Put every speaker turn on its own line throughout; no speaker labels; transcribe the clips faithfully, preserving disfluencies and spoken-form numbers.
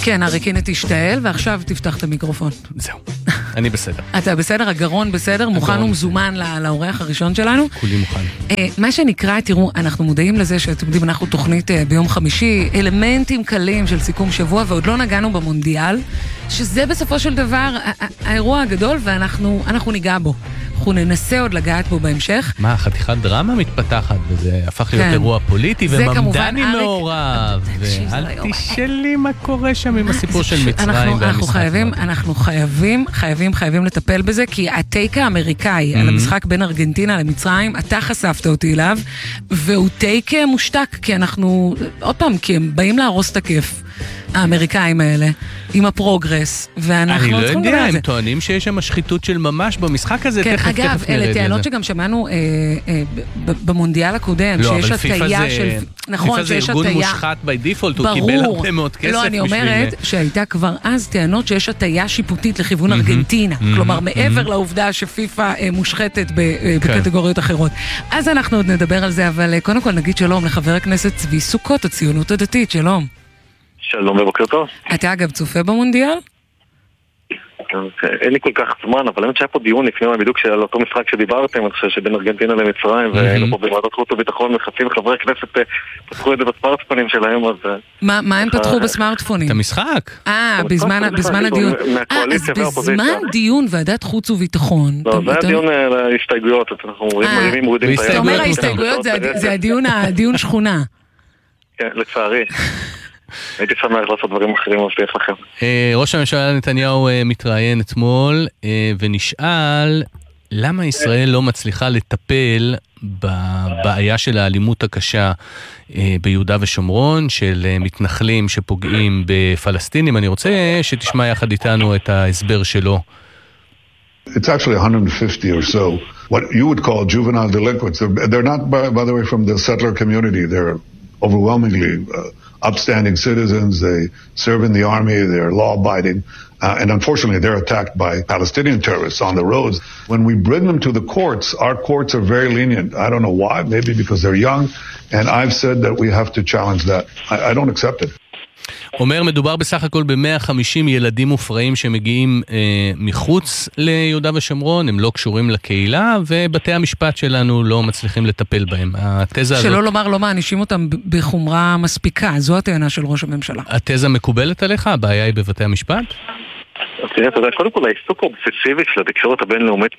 כן, הרקינת תשתעל, ועכשיו תפתח את המיקרופון.
זהו, אני בסדר.
אתה בסדר? הגרון בסדר? מוכן ומזומן לאורח הראשון שלנו?
כולי מוכן.
מה שנקרא, תראו, אנחנו מודעים לזה שאתם יודעים, אנחנו תוכנית ביום חמישי, אלמנטים קלים של סיכום שבוע, ועוד לא נגענו במונדיאל, שזה בסופו של דבר האירוע הגדול, ואנחנו אנחנו ניגע בו. אנחנו ננסה עוד לגעת בו בהמשך.
מה, חתיכת דרמה מתפתחת, וזה הפך להיות אירוע פוליטי, וממדני מעורב, ואל תשאלי מה קורה שם עם הסיפור של מצרים.
אנחנו חייבים, אנחנו חייבים, חייבים, חייבים לטפל בזה, כי הטייק האמריקאי על המשחק בין ארגנטינה למצרים, אתה חשפת אותי אליו, והוא טייק מושתק, כי אנחנו, עוד פעם, כי הם באים להרוס את הכיף. האמריקאים האלה, עם הפרוגרס, ואנחנו
אני לא יודע, הם טוענים שיש שם שחיתות של ממש במשחק הזה,
כן, תכף, אגב, תכף אלה טענות שגם שמענו אה, אה, במונדיאל הקודם,
לא,
שיש הטיה של...
נכון, שיש הטיה... פיפה זה ארגון מושחת בי דיפולט, הוא קיבל הרבה מאוד כסף
לא, אני אומרת
בשביל...
שהייתה כבר אז טענות שיש הטיה שיפוטית לכיוון ארגנטינה, כלומר, מעבר לעובדה שפיפה מושחתת בקטגוריות אחרות. אז אנחנו עוד נדבר על זה, אבל קודם כל נגיד שלום לחבר הכנסת צבי סוכות, הציונות הדתית, שלום.
שלום ובוקר טוב.
אתה אגב צופה במונדיאל?
אין לי כל כך זמן, אבל האמת שהיה פה דיון לפני בדיוק על אותו משחק שדיברתם, אני חושב שבין ארגנטינה למצרים, והיינו פה בוועדת חוץ וביטחון מחצים חברי הכנסת פתחו את זה בסמארטפונים שלהם, אז...
מה הם פתחו בסמארטפונים?
את המשחק?
אה, בזמן הדיון. אז בזמן דיון ועדת חוץ וביטחון...
לא, זה היה דיון להסתייגויות, אנחנו מרימים מורידים את היד.
אתה אומר ההסתייגויות זה הדיון שכונה.
כן, לצערי. הייתי שמח לעשות דברים אחרים, מבטיח לכם.
ראש הממשלה נתניהו מתראיין אתמול ונשאל למה ישראל לא מצליחה לטפל בבעיה של האלימות הקשה ביהודה ושומרון, של מתנחלים שפוגעים בפלסטינים. אני רוצה שתשמע יחד איתנו את ההסבר שלו.
It's actually one hundred fifty or so, what you would call juvenile delinquents. They're, they're not, by, by the way, from the settler community. They're overwhelmingly uh, upstanding citizens. They serve in the army. They're law-abiding. Uh, and unfortunately, they're attacked by Palestinian terrorists on the roads. When we bring them to the courts, our courts are very lenient. I don't know why. Maybe because they're young. And I've said that we have to challenge that. I, I don't accept it.
אומר, מדובר בסך הכל ב-מאה וחמישים ילדים מופרעים שמגיעים אה, מחוץ ליהודה ושומרון, הם לא קשורים לקהילה, ובתי המשפט שלנו לא מצליחים לטפל בהם. התזה
שלא
הזאת...
לומר, לא מענישים אותם בחומרה מספיקה, זו הטענה של ראש הממשלה.
התזה מקובלת עליך? הבעיה היא בבתי המשפט?
תראה, אתה יודע, קודם כל העיסוק האובססיבי של התקשורת הבינלאומית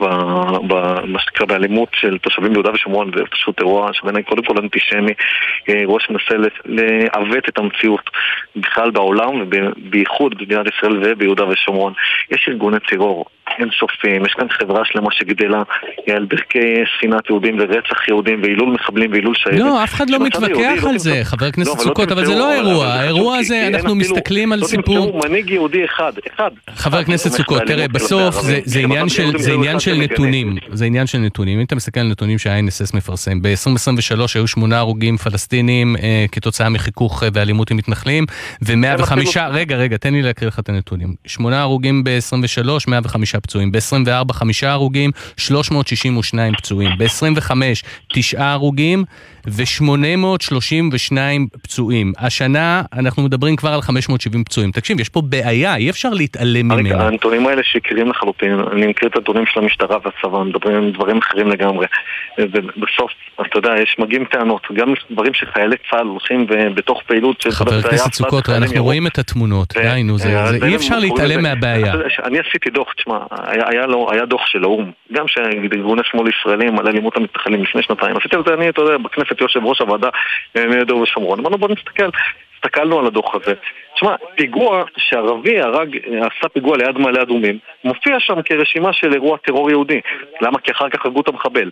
במה שנקרא באלימות של תושבים ביהודה ושומרון, זה פשוט אירוע שבעיניי קודם כל אנטישמי, אירוע שמנסה לעוות את המציאות בכלל בעולם ובייחוד במדינת ישראל וביהודה ושומרון. יש ארגוני טרור אין סופים, יש כאן חברה שלמה שגדלה על ברכי שנאת יהודים ורצח יהודים ואילול מחבלים ואילול שהידים.
לא, אף אחד לא מתווכח על זה, חבר הכנסת סוכות, אבל זה לא האירוע. האירוע הזה, אנחנו מסתכלים על סיפור...
לא תמצאו מנהיג יהודי אחד, אחד.
חבר הכנסת סוכות, תראה, בסוף זה עניין של נתונים. זה עניין של נתונים. אם אתה מסתכל על נתונים שה-איי אן אס אס מפרסם, ב-עשרים עשרים ושלוש היו שמונה הרוגים פלסטינים כתוצאה מחיכוך ואלימות עם מתנחלים, ו-מאה וחמישה, רגע, רגע, תן לי להקריא לך את הנתונים. שמונה הרוגים ב-עשרים ושלוש, מאה וחמישה פצועים. ב-עשרים וארבע, חמישה הרוגים, שלוש מאות שישים ושניים פצועים. ב-עשרים וחמש, תשעה הרוגים ו-שמונה מאות שלושים ושניים פצועים. השנה אנחנו מדברים כבר על חמש מאות שבעים פצועים. תקשיב, יש פה בעיה, אי אפשר להתעלם ממנה.
הנתונים האלה שקרים לחלוטין, אני מכיר את הנתונים של המשטרה והצבא, מדברים עם דברים אחרים לגמרי. ובסוף, אתה יודע, יש מגיעים טענות, גם דברים שחיילי צה"ל הולכים בתוך פעילות של...
חבר הכנסת סוכות, אנחנו רואים את התמונות, דיינו, אי אפשר להתעלם מהבעיה.
אני עשיתי דוח, תשמע, היה דוח של האו"ם, גם שארגוני שמאל ישראלים על אלימות המתנחלים לפני שנתיים. עשיתי את זה, אני, אתה יודע, בכנסת יושב ראש הוועדה מיהודה ושומרון. אמרנו, בוא נסתכל, הסתכלנו על הדוח הזה. תשמע, פיגוע שערבי הרג, עשה פיגוע ליד מעלה אדומים, מופיע שם כרשימה של אירוע טרור יהודי. למה? כי אחר כך הרגו את המחבל.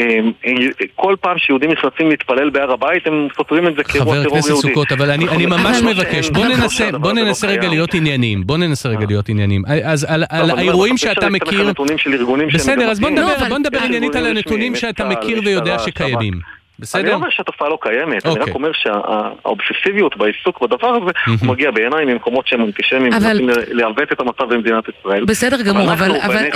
כל פעם שיהודים נכנסים להתפלל בהר הבית, הם סותרים את זה כאירוע טרור יהודי.
חבר הכנסת סוכות, אבל אני ממש מבקש, בוא ננסה רגע להיות עניינים. בוא ננסה רגע להיות עניינים. אז על האירועים שאתה מכיר... בסדר, אז בוא נדבר עניינית על הנתונים שאתה מכיר ויודע שקיימים. בסדר?
אני לא אומר שהתופעה לא קיימת, אני רק אומר שהאובססיביות בעיסוק בדבר הזה הוא מגיע בעיניי ממקומות שהם אנטישמיים, רוצים לעוות את המצב במדינת ישראל.
בסדר גמור, אבל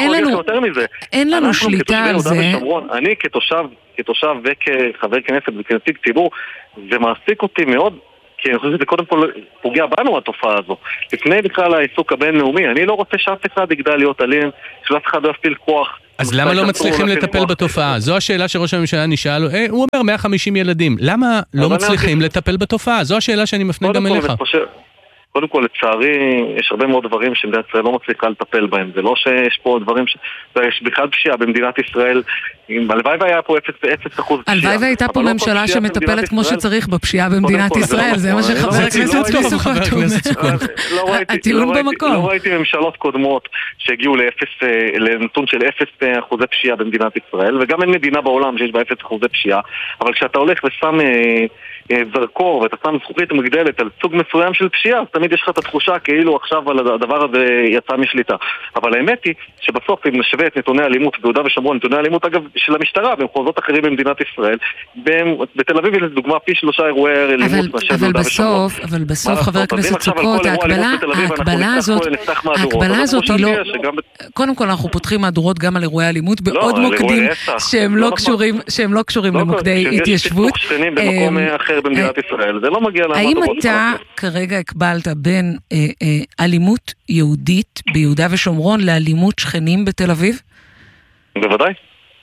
אין לנו שליטה על זה.
אני כתושב וכחבר כנסת וכנציג ציבור, זה מעסיק אותי מאוד כי אני חושב שזה קודם כל פוגע בנו התופעה הזו. לפני בכלל העיסוק הבינלאומי, אני לא רוצה שאף אחד יגדל להיות אלים, שאף אחד לא יפעיל כוח.
אז למה לא מצליחים לטפל בתופעה? זו השאלה שראש הממשלה נשאל, הוא אומר מאה וחמישים ילדים, למה לא מצליחים לטפל בתופעה? זו השאלה שאני מפנה גם אליך.
קודם כל, לצערי, יש הרבה מאוד דברים שמדינת ישראל לא מצליחה לטפל בהם. זה לא שיש פה דברים ש... יש בכלל פשיעה במדינת ישראל. הלוואי והיה פה אפס אחוז פשיעה.
הלוואי והייתה פה ממשלה שמטפלת כמו שצריך בפשיעה במדינת ישראל. זה מה שחבר הכנסת סוכות אומר. הטיעון במקום.
לא ראיתי ממשלות קודמות שהגיעו לנתון של אפס אחוזי פשיעה במדינת ישראל, וגם אין מדינה בעולם שיש בה אפס אחוזי פשיעה. אבל כשאתה הולך ושם זרקור ואתה שם זכוכית מגדלת על סוג מסוים של פשיעה, אז תמיד יש לך את התחושה כאילו עכשיו על הדבר הזה יצא משליטה. אבל האמת היא שבסוף אם נשווה את נתוני האלימות ביהודה ושומרון, נתוני האלימות אגב של המשטרה במחוזות אחרים במדינת ישראל, בתל אביב יש לדוגמה פי שלושה אירועי אלימות
אבל בסוף, אבל בסוף חבר הכנסת סוכות, ההקבלה הזאת, ההקבלה הזאת היא לא, קודם כל אנחנו פותחים מהדורות גם על אירועי אלימות בעוד מוקדים שהם לא קשורים למוקדי התיישבות.
במדינת ישראל, זה לא מגיע לעמוד.
האם אתה כרגע הקבלת בין אה, אה, אלימות יהודית ביהודה ושומרון לאלימות שכנים בתל אביב?
בוודאי.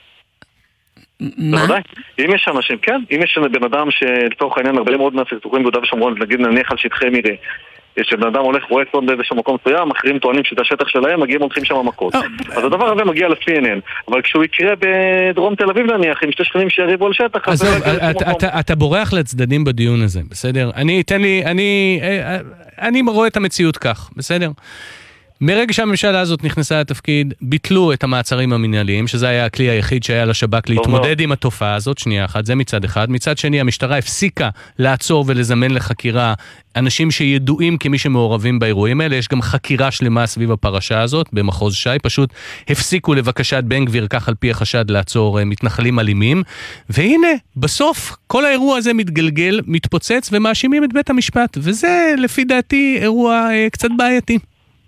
מה?
בוודאי. אם יש אנשים, כן, אם יש בן אדם שלתוך העניין הרבה מאוד מהסכסוכים ביהודה ושומרון, נגיד נניח על שטחי מרעה, שבן אדם הולך רואה קצת באיזשהו מקום מסוים, אחרים טוענים שזה השטח שלהם, מגיעים הולכים שם המכות. אז הדבר הזה מגיע ל-סי אן אן. אבל כשהוא יקרה בדרום תל אביב נניח, עם שתי שכנים שיריבו על שטח...
עזוב, אתה בורח לצדדים בדיון הזה, בסדר? אני, תן לי, אני, אני רואה את המציאות כך, בסדר? מרגע שהממשלה הזאת נכנסה לתפקיד, ביטלו את המעצרים המנהליים, שזה היה הכלי היחיד שהיה לשב"כ להתמודד עם התופעה הזאת, שנייה אחת, זה מצד אחד. מצד שני, המשטרה הפסיקה לעצור ולזמן לחקירה אנשים שידועים כמי שמעורבים באירועים האלה. יש גם חקירה שלמה סביב הפרשה הזאת במחוז ש"י, פשוט הפסיקו לבקשת בן גביר, כך על פי החשד, לעצור מתנחלים אלימים. והנה, בסוף כל האירוע הזה מתגלגל, מתפוצץ ומאשימים את בית המשפט, וזה לפי דעתי אירוע קצת בעייתי.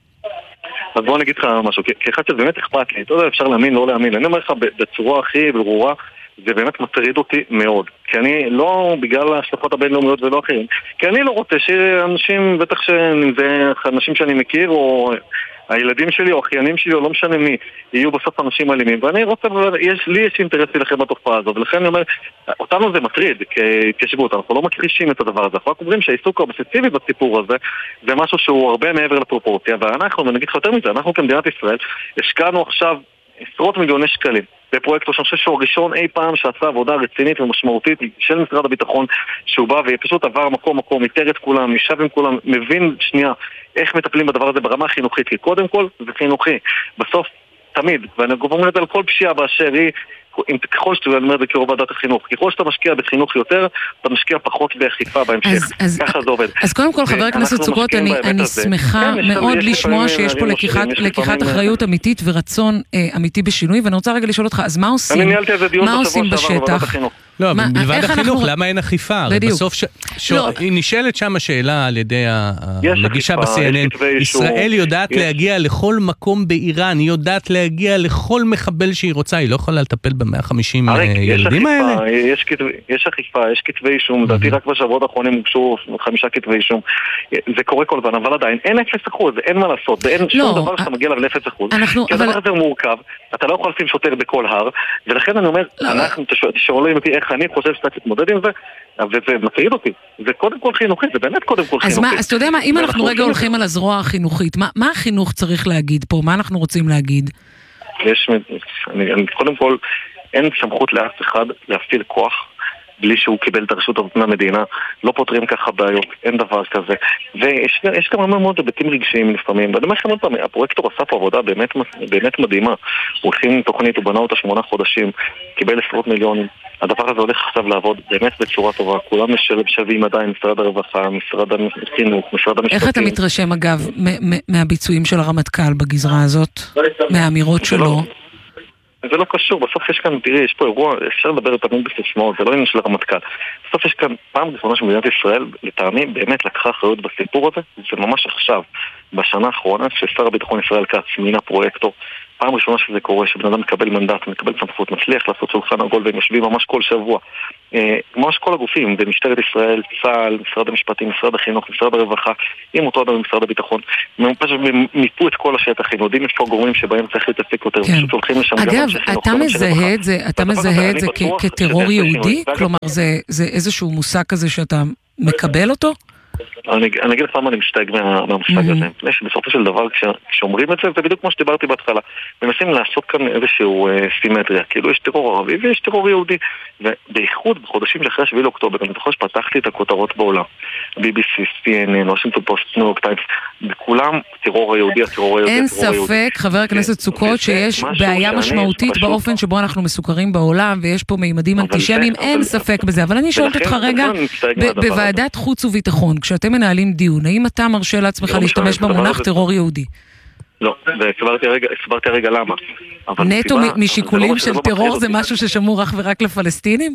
אז בוא נגיד לך משהו, כאחד שבאמת אכפת לי, אתה יודע, אפשר להאמין, לא להאמין, אני אומר לך בצורה הכי ברורה, זה באמת מטריד אותי מאוד, כי אני לא בגלל ההשלכות הבינלאומיות ולא אחרים, כי אני לא רוצה שאנשים, בטח שזה אנשים שאני מכיר, או הילדים שלי, או אחיינים שלי, או לא משנה מי, יהיו בסוף אנשים אלימים, ואני רוצה, יש, לי יש אינטרס לכם בתופעה הזאת, ולכן אני אומר, אותנו זה מטריד, כהתיישבות, אנחנו לא מכחישים את הדבר הזה, אנחנו רק אומרים שהעיסוק האובססיבי בסיפור הזה, זה משהו שהוא הרבה מעבר לפרופורציה, ואנחנו, ונגיד לך יותר מזה, אנחנו כמדינת ישראל, השקענו עכשיו עשרות מיליוני שקלים, בפרויקט שאני חושב שהוא הראשון אי פעם שעשה עבודה רצינית ומשמעותית של משרד הביטחון, שהוא בא ופשוט עבר מקום מקום, איתר את כולם, ישב עם כולם, מבין שנייה איך מטפלים בדבר הזה ברמה חינוכית, כי קודם כל זה חינוכי, בסוף תמיד, ואני אומר את זה על כל פשיעה באשר היא, ככל שאתה אומר את זה כרוב ועדת החינוך, ככל שאתה משקיע בחינוך יותר, אתה משקיע פחות באכיפה בהמשך, ככה זה עובד.
אז קודם כל, חבר הכנסת סוכות, אני שמחה מאוד לשמוע שיש פה לקיחת אחריות אמיתית ורצון אמיתי בשינוי, ואני רוצה רגע לשאול אותך, אז מה עושים?
אני ניהלתי איזה דיון
בשבוע שעבר
בוועדת החינוך.
לא, מלבד החינוך, למה אין אכיפה? בסוף היא נשאלת שם השאלה על ידי המגישה ב-סי אן אן, ישראל יודעת להגיע לכל מקום באיראן, היא יודעת להגיע לכל מחבל שהיא רוצה, היא לא יכולה לטפל ב-מאה וחמישים ילדים האלה?
יש אכיפה, יש כתבי אישום, לדעתי רק בשבועות האחרונים הוגשו חמישה כתבי אישום, זה קורה כל פעם, אבל עדיין אין אפס אחוז, אין מה לעשות, ואין שום דבר שאתה מגיע אליו לאפס אחוז, כי הדבר הזה הוא מורכב, אתה לא יכול לשים שוטר בכל הר, ולכן אני אומר, אנחנו תשאולים אותי איך אני חושב שאתה תתמודד עם זה, וזה מטריד אותי. זה קודם כל חינוכי, זה באמת קודם כל חינוכי.
אז מה, אז אתה יודע מה, אם אנחנו רגע הולכים על הזרוע החינוכית, מה החינוך צריך להגיד פה? מה אנחנו רוצים להגיד?
יש, קודם כל, אין סמכות לאף אחד להפעיל כוח, בלי שהוא קיבל את הרשות הזאת מהמדינה, לא פותרים ככה בעיות, אין דבר כזה. ויש גם הרבה מאוד היבטים רגשיים לפעמים, ואני אומר לכם עוד פעם, הפרויקטור עשה פה עבודה באמת, באמת מדהימה, הוא הכין תוכנית, הוא בנה אותה שמונה חודשים, קיבל עשרות מיליונים, הדבר הזה הולך עכשיו לעבוד באמת בצורה טובה, כולם משלבים עדיין, משרד הרווחה, משרד החינוך, משרד המשפטים. איך
אתה מתרשם אגב מהביצועים של הרמטכ"ל בגזרה הזאת, מהאמירות שלו?
זה לא קשור, בסוף יש כאן, תראי, יש פה אירוע, אפשר לדבר תמיד בסיסמאות, זה לא עניין של הרמטכ"ל. בסוף יש כאן פעם ראשונה שמדינת ישראל, לטעמי, באמת לקחה אחריות בסיפור הזה, זה ממש עכשיו, בשנה האחרונה, ששר הביטחון ישראל כץ מינה פרויקטור, פעם ראשונה שזה קורה, שבן אדם מקבל מנדט, מקבל סמכות, מצליח לעשות שולחן עגול, והם יושבים ממש כל שבוע. ממש כל הגופים, במשטרת ישראל, צה"ל, משרד המשפטים, משרד החינוך, משרד הרווחה, עם אותו אדם במשרד הביטחון, מיפו את כל השטח, הם יודעים איפה הגורמים שבהם צריך להתעסק יותר, פשוט הולכים לשם.
אגב, אתה מזהה את זה, אתה מזהה את זה כטרור יהודי? כלומר, זה איזשהו מושג כזה שאתה מקבל אותו?
אני, אני אגיד לך למה אני משתג מה, מהמושג mm-hmm. הזה. לפני שבסופו של דבר, כש, כשאומרים את זה, זה בדיוק כמו שדיברתי בהתחלה, מנסים לעשות כאן איזשהו אה, סימטריה. כאילו יש טרור ערבי ויש טרור יהודי. ובייחוד בחודשים שאחרי השביעי לאוקטובר, אני זוכר שפתחתי את הכותרות בעולם. בי בי סי, סי אן אן, וושינגטון פוסט, ניו יורק טיימס, בכולם טרור היהודי, הטרור היהודי,
אין ספק, חבר הכנסת סוכות, שיש בעיה משמעותית באופן שבו אנחנו מסוכרים בעולם, ויש פה מימדים אנטישמיים, אין ספק בזה. אבל אני שואלת אותך רגע, בוועדת חוץ וביטחון, כשאתם מנהלים דיון, האם אתה מרשה לעצמך להשתמש במונח טרור יהודי?
לא, והסברתי הרגע למה.
נטו משיקולים של טרור זה משהו ששמור אך ורק לפלסטינים?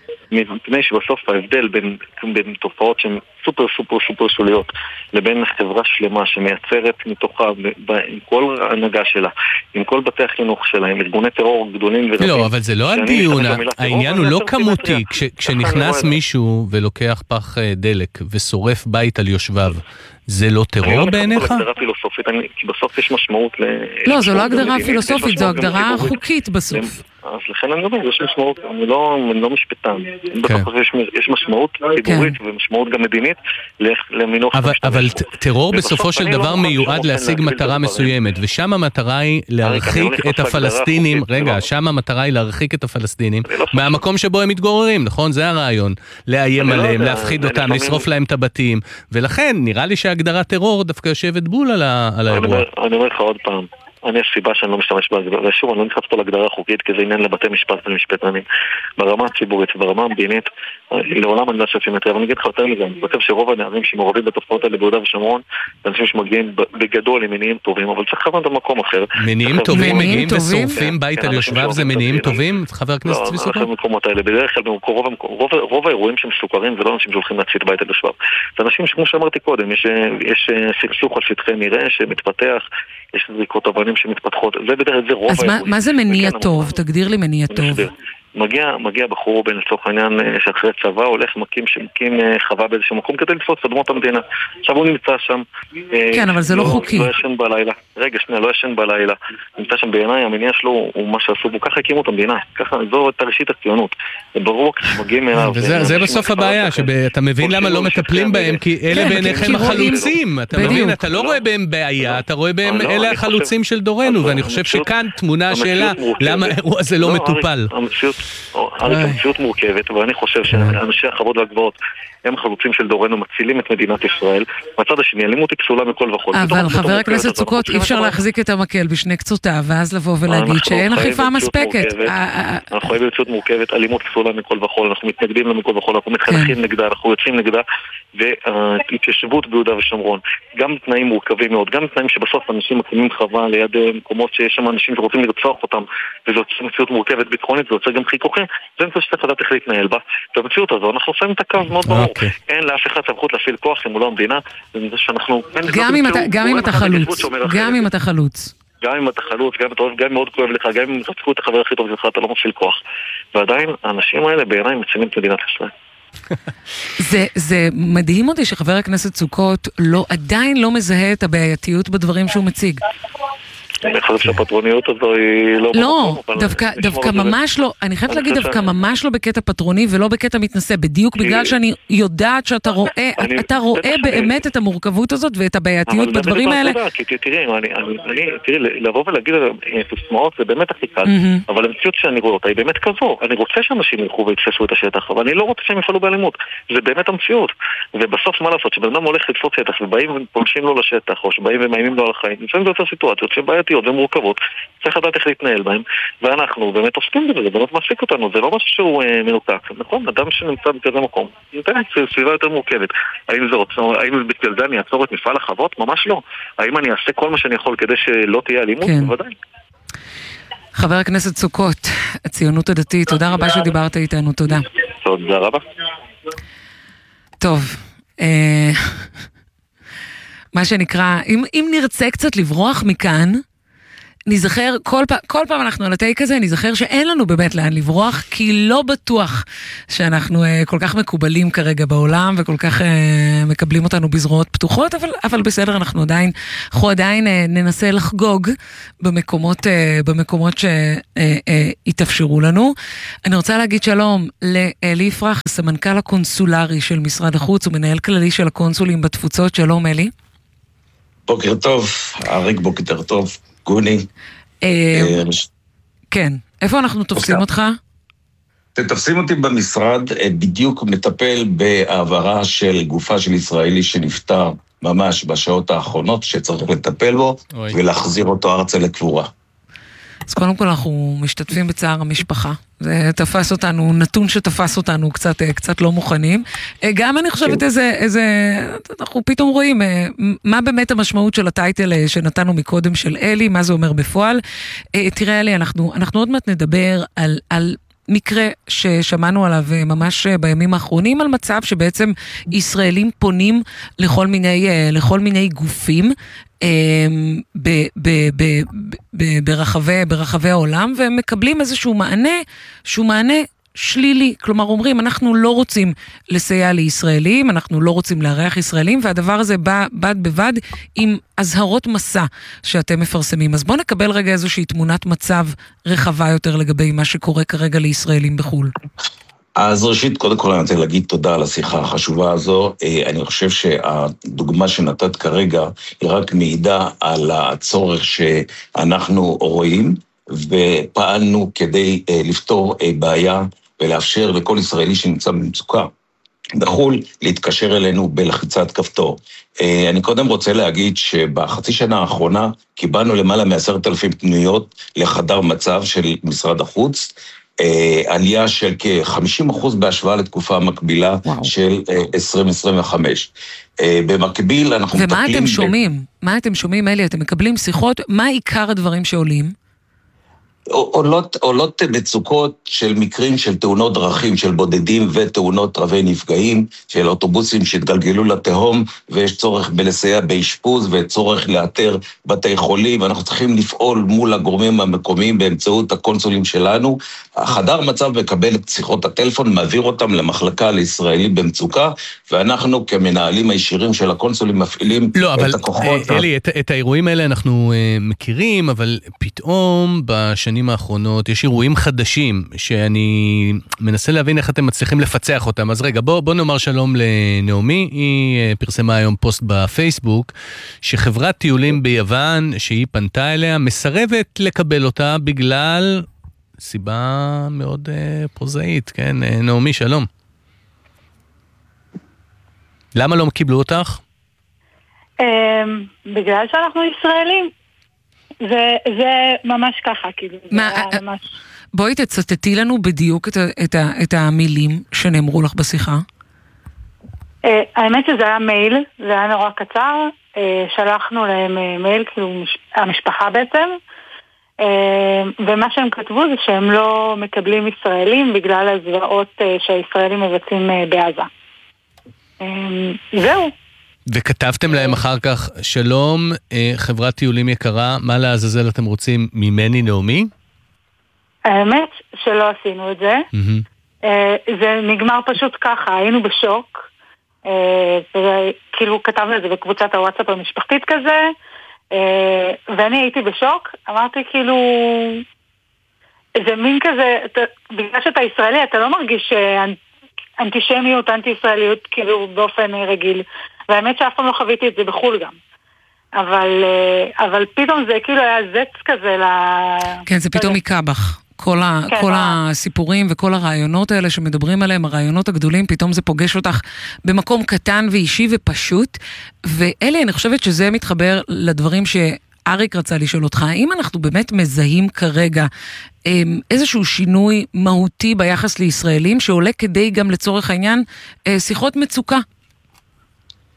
מפני שבסוף ההבדל בין, בין תופעות שהן סופר סופר סופר שוליות לבין חברה שלמה שמייצרת מתוכה עם כל ההנהגה שלה, עם כל בתי החינוך שלה, עם ארגוני טרור גדולים ורבים.
לא, אבל זה לא הדיון, העניין הוא לא כמותי. כשנכנס מישהו ולוקח פח דלק ושורף בית על יושביו, זה לא טרור בעיניך?
אני לא הגדרה פילוסופית, כי בסוף יש משמעות ל...
לא, זו לא הגדרה פילוסופית, זו הגדרה חוקית בסוף.
אז לכן אני אומר, יש משמעות, אני לא משפטן. בסוף יש משמעות ציבורית ומשמעות גם מדינית למינוח...
אבל טרור בסופו של דבר מיועד להשיג מטרה מסוימת, ושם המטרה היא להרחיק את הפלסטינים, רגע, שם המטרה היא להרחיק את הפלסטינים מהמקום שבו הם מתגוררים, נכון? זה הרעיון. לאיים עליהם, להפחיד אותם, לשרוף להם את הבתים, ולכן נראה לי שהגדרת טרור דווקא יושבת בול על האירוע.
אני אומר לך עוד פעם, אני הסיבה שאני לא משתמש בזה, ושוב, אני לא נכנס פה להגדרה חוקית, כי זה עניין לבתי משפט ולמשפטנים. ברמה הציבורית וברמה המדינית, לעולם אני לא חושב סימטריה, אבל אני אגיד לך יותר מזה, אני חושב שרוב הנערים שמעורבים בתופעות האלה ביהודה ושומרון, אנשים שמגיעים בגדול עם מניעים טובים, אבל צריך לכוון במקום אחר.
מניעים טובים מגיעים ושורפים בית על יושביו, זה מניעים טובים, חבר הכנסת צבי סוכות?
לא, במקומות האלה, בדרך כלל, רוב האירועים שהם סוכרים, זה לא אנשים שהולכים להצית בית על יושביו. זה אנשים שכמו שאמרתי קודם, יש סכסוך על שטחי מרעה שמתפתח, יש זריקות אבנים שמתפתחות, זה בדרך זה רוב האירועים.
אז מה זה מניע טוב? תגדיר לי מניע טוב.
מגיע, מגיע בחור בן לצורך העניין שאחרי צבא הולך מקים שמקים חווה באיזשהו מקום כדי לתפוס את אדמות המדינה. עכשיו הוא נמצא שם.
כן, אבל זה לא חוקי.
לא ישן בלילה. רגע, שנייה, לא ישן בלילה. נמצא שם בעיניי, המניע שלו הוא מה שעשו בו. ככה הקימו את המדינה. ככה, זו את הראשית הציונות. זה ברור כשמגיעים אליו.
וזה בסוף הבעיה, שאתה מבין למה לא מטפלים בהם, כי אלה בעיניכם החלוצים. אתה מבין, אתה לא רואה בהם בעיה, אתה רואה בהם אלה החלוצים של דורנו, ואני חושב שכאן תמונה השאלה למה האירוע הזה לא מטופל.
המציאות מורכבת, ואני חושב שאנשי החוות והגבעות הם חלוצים של דורנו, מצילים את מדינת ישראל. מהצד השני, אלימות היא פסולה מכל וכל.
אבל חבר הכנסת סוכות, אי אפשר להחזיק את המקל בשני קצותיו, ואז לבוא ולהגיד שאין אכיפה מספקת.
אנחנו חיים במציאות מורכבת, אלימות פסולה מכל וכל, אנחנו מתנגדים למכל וכל, אנחנו מתחנכים נגדה, אנחנו יוצאים נגדה, והתיישבות ביהודה ושומרון, גם תנאים מורכבים מאוד, גם תנאים שבסוף אנשים מקימים חווה ליד מקומות שיש שם אנשים שרוצים לרצוח אותם, וזאת מציאות מורכבת ביטחונית, זה יוצא גם חיכוכים, זה נצא שצריך לדעת איך להתנהל בה, ובמציאות הזו אנחנו שמים את הקו מאוד ברור, אין לאף אחד סמכות להפעיל כוח אם הוא לא המדינה, זה שאנחנו...
גם אם אתה חלוץ, גם אם אתה חלוץ.
גם אם אתה חלוץ, גם אם אתה אוהב, גם אם מאוד כואב לך, גם אם רצחו את החבר הכי טוב שלך, אתה לא מפעיל כוח. ועדיין, האנשים האלה בעיניי מצילים את מדינת ישראל.
זה, זה מדהים אותי שחבר הכנסת סוכות לא, עדיין לא מזהה את הבעייתיות בדברים שהוא מציג.
אני חושב שהפטרוניות הזו היא לא...
לא, דווקא ממש לא, אני חייבת להגיד דווקא ממש לא בקטע פטרוני ולא בקטע מתנשא, בדיוק בגלל שאני יודעת שאתה רואה, אתה רואה באמת את המורכבות הזאת ואת הבעייתיות בדברים האלה.
תראי, לבוא ולהגיד סיסמאות זה באמת הכי קל, אבל המציאות שאני רואה אותה היא באמת כזו. אני רוצה שאנשים ילכו ויתפסו את השטח, אבל אני לא רוצה שהם יפעלו באלימות. זה באמת המציאות. ובסוף מה לעשות? שבן אדם הולך לתפוס שטח ובאים ופולשים לו לשטח, או שבאים ומאיימים לו על החיים. לפעמים זה יותר סיטואציות שבעייתיות ומורכבות, צריך לדעת איך להתנהל בהם, ואנחנו באמת עוסקים בזה, זה באמת מעסיק אותנו, זה לא משהו שהוא אה, מנותק, נכון? אדם שנמצא בכזה מקום, יותר סביבה יותר מורכבת. האם זה רוצה, האם בגלל זה אני אעצור את מפעל החוות? ממש לא. האם אני אעשה כל מה שאני יכול כדי שלא תהיה אלימות?
כן.
בוודאי.
חבר הכנסת סוכות, הציונות הדתית, תודה רבה שדיברת איתנו, תודה.
תודה רבה.
טוב, אה... מה שנקרא, אם, אם נרצה קצת לברוח מכאן, נזכר, כל, פ... כל פעם אנחנו על הטייק הזה, נזכר שאין לנו באמת לאן לברוח, כי לא בטוח שאנחנו uh, כל כך מקובלים כרגע בעולם, וכל כך uh, מקבלים אותנו בזרועות פתוחות, אבל, אבל בסדר, אנחנו עדיין, אנחנו עדיין uh, ננסה לחגוג במקומות, uh, במקומות שיתאפשרו uh, uh, לנו. אני רוצה להגיד שלום לאלי יפרח, סמנכ"ל הקונסולרי של משרד החוץ, ומנהל כללי של הקונסולים בתפוצות. שלום אלי.
בוקר טוב, אריק, בוקר טוב, גוני.
כן, איפה אנחנו תופסים אותך?
אתם תופסים אותי במשרד, בדיוק מטפל בהעברה של גופה של ישראלי שנפטר ממש בשעות האחרונות, שצריך לטפל בו ולהחזיר אותו ארצה לקבורה.
אז קודם כל אנחנו משתתפים בצער המשפחה. זה תפס אותנו, נתון שתפס אותנו קצת, קצת לא מוכנים. גם אני חושבת איזה, איזה, אנחנו פתאום רואים מה באמת המשמעות של הטייטל שנתנו מקודם של אלי, מה זה אומר בפועל. תראה אלי, אנחנו, אנחנו עוד מעט נדבר על, על מקרה ששמענו עליו ממש בימים האחרונים, על מצב שבעצם ישראלים פונים לכל מיני, לכל מיני גופים, ברחבי, ברחבי העולם, והם מקבלים איזשהו מענה, שהוא מענה שלילי. כלומר, אומרים, אנחנו לא רוצים לסייע לישראלים, אנחנו לא רוצים לארח ישראלים, והדבר הזה בא בד בבד עם הזהרות מסע שאתם מפרסמים. אז בואו נקבל רגע איזושהי תמונת מצב רחבה יותר לגבי מה שקורה כרגע לישראלים בחו"ל.
אז ראשית, קודם כל אני רוצה להגיד תודה על השיחה החשובה הזו. אני חושב שהדוגמה שנתת כרגע היא רק מעידה על הצורך שאנחנו רואים, ופעלנו כדי לפתור בעיה ולאפשר לכל ישראלי שנמצא במצוקה בחו"ל להתקשר אלינו בלחיצת כפתור. אני קודם רוצה להגיד שבחצי שנה האחרונה קיבלנו למעלה מעשרת אלפים פניות לחדר מצב של משרד החוץ, עלייה של כ-חמישים אחוז בהשוואה לתקופה המקבילה וואו. של עשרים עשרים וחמש. במקביל אנחנו
ומה
מטפלים...
ומה אתם שומעים? ב... מה אתם שומעים, אלי? אתם מקבלים שיחות? מה עיקר הדברים שעולים?
עולות, עולות מצוקות של מקרים של תאונות דרכים, של בודדים ותאונות רבי נפגעים, של אוטובוסים שהתגלגלו לתהום, ויש צורך בלסייע באשפוז, וצורך לאתר בתי חולים, ואנחנו צריכים לפעול מול הגורמים המקומיים באמצעות הקונסולים שלנו. החדר מצב מקבל את שיחות הטלפון, מעביר אותם למחלקה לישראלים במצוקה, ואנחנו כמנהלים הישירים של הקונסולים מפעילים
לא,
את הכוחות.
אבל אלי, את, את האירועים האלה אנחנו uh, מכירים, אבל פתאום בשנים האחרונות יש אירועים חדשים שאני מנסה להבין איך אתם מצליחים לפצח אותם. אז רגע, בוא, בוא נאמר שלום לנעמי. היא פרסמה היום פוסט בפייסבוק שחברת טיולים ביוון שהיא פנתה אליה מסרבת לקבל אותה בגלל סיבה מאוד uh, פרוזאית. כן, נעמי, שלום. למה לא קיבלו אותך?
בגלל שאנחנו ישראלים. זה, זה ממש ככה, כאילו.
מה, ממש... בואי תצטטי לנו בדיוק את, את, את המילים שנאמרו לך בשיחה.
האמת שזה היה מייל, זה היה נורא קצר, שלחנו להם מייל, כאילו המשפחה בעצם, ומה שהם כתבו זה שהם לא מקבלים ישראלים בגלל הזוועות שהישראלים מבצעים בעזה. זהו.
וכתבתם להם אחר כך, שלום, חברת טיולים יקרה, מה לעזאזל אתם רוצים ממני, נעמי?
האמת שלא עשינו את זה. זה נגמר פשוט ככה, היינו בשוק, כאילו כתבנו את זה בקבוצת הוואטסאפ המשפחתית כזה, ואני הייתי בשוק, אמרתי כאילו, זה מין כזה, בגלל שאתה ישראלי אתה לא מרגיש אנטישמיות, אנטי-ישראליות כאילו באופן רגיל. והאמת שאף פעם לא חוויתי את זה בחול גם. אבל, אבל פתאום זה כאילו היה זץ כזה ל...
כן, זה פתאום יקבח. כל, ה, כן, כל הסיפורים וכל הרעיונות האלה שמדברים עליהם, הרעיונות הגדולים, פתאום זה פוגש אותך במקום קטן ואישי ופשוט. ואלי, אני חושבת שזה מתחבר לדברים שאריק רצה לשאול אותך. האם אנחנו באמת מזהים כרגע איזשהו שינוי מהותי ביחס לישראלים, שעולה כדי גם לצורך העניין שיחות מצוקה?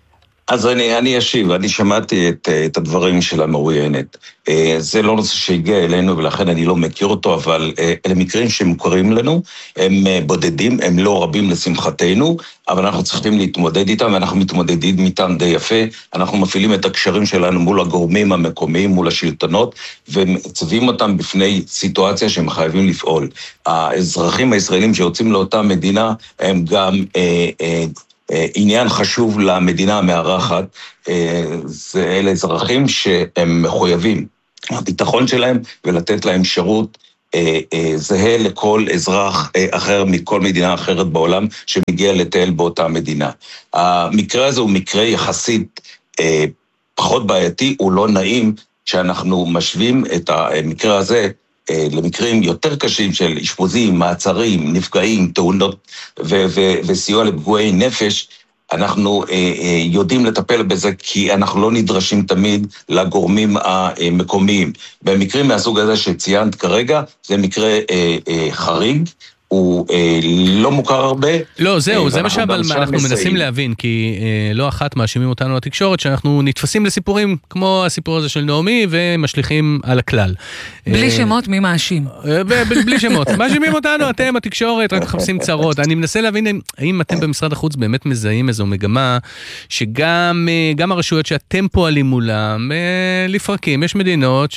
אז אני, אני אשיב, אני שמעתי את, את הדברים של המרואיינת. זה לא נושא שהגיע אלינו ולכן אני לא מכיר אותו, אבל אלה מקרים שמוכרים לנו, הם בודדים, הם לא רבים לשמחתנו, אבל אנחנו צריכים להתמודד איתם, ואנחנו מתמודדים איתם די יפה, אנחנו מפעילים את הקשרים שלנו מול הגורמים המקומיים, מול השלטונות, ומצבים אותם בפני סיטואציה שהם חייבים לפעול. האזרחים הישראלים שיוצאים לאותה מדינה, הם גם אה, אה, עניין חשוב למדינה המארחת, זה אלה אזרחים שהם מחויבים הביטחון שלהם ולתת להם שירות זהה לכל אזרח אחר מכל מדינה אחרת בעולם שמגיע לטייל באותה מדינה. המקרה הזה הוא מקרה יחסית פחות בעייתי, הוא לא נעים שאנחנו משווים את המקרה הזה למקרים יותר קשים של אשפוזים, מעצרים, נפגעים, תאונות ו- ו- וסיוע לפגועי נפש. אנחנו אה, אה, יודעים לטפל בזה כי אנחנו לא נדרשים תמיד לגורמים המקומיים. במקרים מהסוג הזה שציינת כרגע, זה מקרה אה, אה, חריג, הוא אה, לא מוכר הרבה.
לא, זהו, זה מה שאנחנו מנסים להבין, כי אה, לא אחת מאשימים אותנו לתקשורת, שאנחנו נתפסים לסיפורים כמו הסיפור הזה של נעמי, ומשליכים על הכלל.
בלי שמות, מי מאשים?
בלי שמות. מאשימים אותנו, אתם, התקשורת, רק מחפשים צרות. אני מנסה להבין, האם אתם במשרד החוץ באמת מזהים איזו מגמה, שגם גם הרשויות שאתם פועלים מולם, לפרקים, יש מדינות